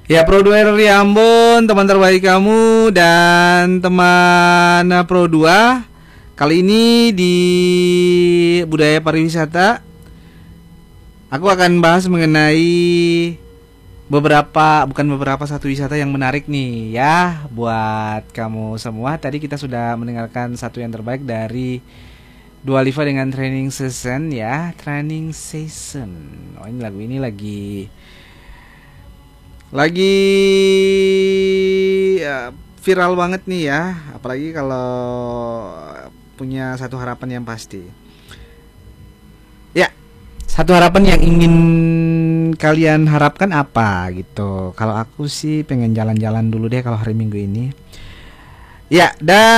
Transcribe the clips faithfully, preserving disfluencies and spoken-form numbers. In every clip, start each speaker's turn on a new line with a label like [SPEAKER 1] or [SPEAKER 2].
[SPEAKER 1] Ya, Pro dua R R I Ambon, teman terbaik kamu dan teman Pro dua. Kali ini di budaya pariwisata aku akan bahas mengenai beberapa, bukan beberapa, satu wisata yang menarik nih ya buat kamu semua. Tadi kita sudah mendengarkan satu yang terbaik dari Dua Lipa dengan Training Season ya, Training Season. Oh, ini lagu ini lagi Lagi ya, viral banget nih ya. Apalagi kalau punya satu harapan yang pasti. Ya, satu harapan yang ingin kalian harapkan apa gitu. Kalau aku sih pengen jalan-jalan dulu deh kalau hari Minggu ini. Ya,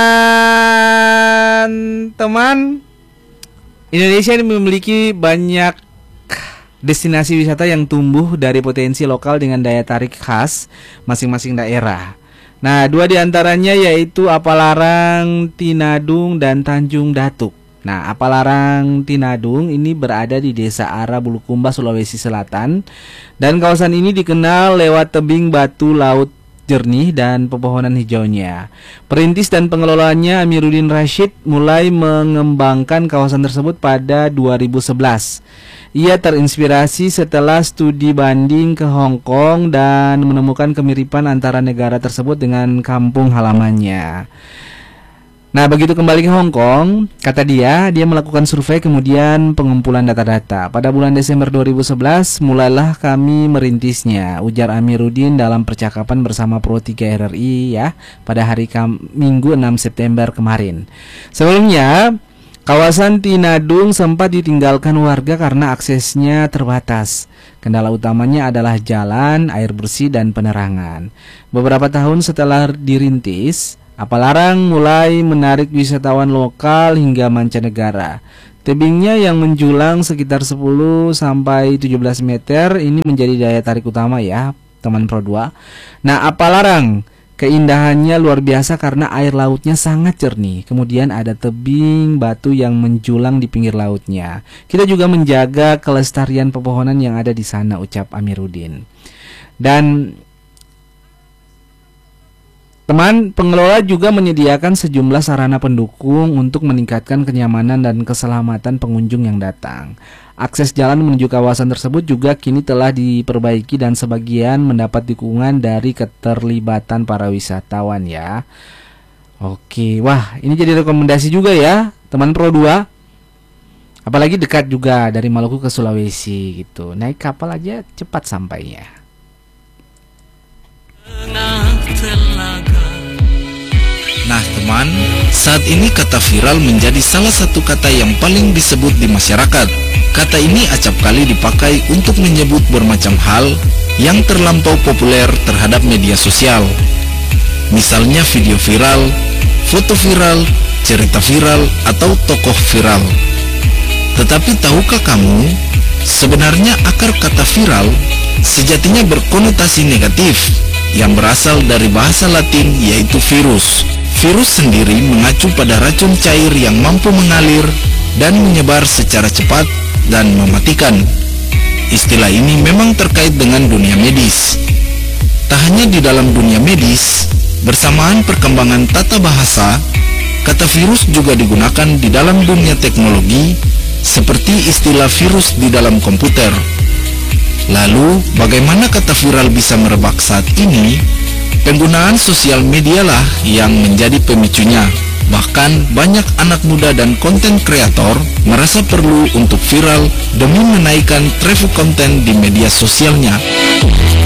[SPEAKER 1] dan teman, Indonesia ini memiliki banyak destinasi wisata yang tumbuh dari potensi lokal dengan daya tarik khas masing-masing daerah. Nah, dua diantaranya yaitu Apalarang, Tinadung, dan Tanjung Datuk. Nah, Apalarang, Tinadung ini berada di Desa Ara, Bulukumba, Sulawesi Selatan. Dan kawasan ini dikenal lewat tebing batu laut jernih dan pepohonan hijaunya. Perintis dan pengelolanya Amiruddin Rashid mulai mengembangkan kawasan tersebut pada dua ribu sebelas. Ia terinspirasi setelah studi banding ke Hong Kong dan menemukan kemiripan antara negara tersebut dengan kampung halamannya. Nah, begitu kembali ke Hong Kong, kata dia, dia melakukan survei kemudian pengumpulan data-data. Pada bulan Desember dua ribu sebelas, mulailah kami merintisnya, ujar Amiruddin dalam percakapan bersama Pro tiga R R I ya, pada hari Kam Minggu enam September kemarin. Sebelumnya, kawasan Tinadung sempat ditinggalkan warga karena aksesnya terbatas. Kendala utamanya adalah jalan, air bersih, dan penerangan. Beberapa tahun setelah dirintis, Apalarang mulai menarik wisatawan lokal hingga mancanegara. Tebingnya yang menjulang sekitar sepuluh sampai tujuh belas meter ini menjadi daya tarik utama ya, teman Pro dua. Nah, Apalarang keindahannya luar biasa karena air lautnya sangat jernih. Kemudian ada tebing batu yang menjulang di pinggir lautnya. Kita juga menjaga kelestarian pepohonan yang ada di sana, ucap Amiruddin. Dan teman, pengelola juga menyediakan sejumlah sarana pendukung untuk meningkatkan kenyamanan dan keselamatan pengunjung yang datang. Akses jalan menuju kawasan tersebut juga kini telah diperbaiki dan sebagian mendapat dukungan dari keterlibatan para wisatawan ya. Oke, wah ini jadi rekomendasi juga ya teman Pro dua. Apalagi dekat juga dari Maluku ke Sulawesi gitu. Naik kapal aja cepat sampainya.
[SPEAKER 2] Nah teman, saat ini kata viral menjadi salah satu kata yang paling disebut di masyarakat. Kata ini acap kali dipakai untuk menyebut bermacam hal yang terlampau populer terhadap media sosial. Misalnya video viral, foto viral, cerita viral, atau tokoh viral. Tetapi tahukah kamu, sebenarnya akar kata viral sejatinya berkonotasi negatif yang berasal dari bahasa Latin yaitu virus. Virus sendiri mengacu pada racun cair yang mampu mengalir dan menyebar secara cepat dan mematikan. Istilah ini memang terkait dengan dunia medis. Tak hanya di dalam dunia medis, bersamaan perkembangan tata bahasa, kata virus juga digunakan di dalam dunia teknologi, seperti istilah virus di dalam komputer. Lalu, bagaimana kata viral bisa merebak saat ini? Penggunaan sosial media lah yang menjadi pemicunya. Bahkan banyak anak muda dan konten kreator merasa perlu untuk viral demi menaikkan traffic konten di media sosialnya.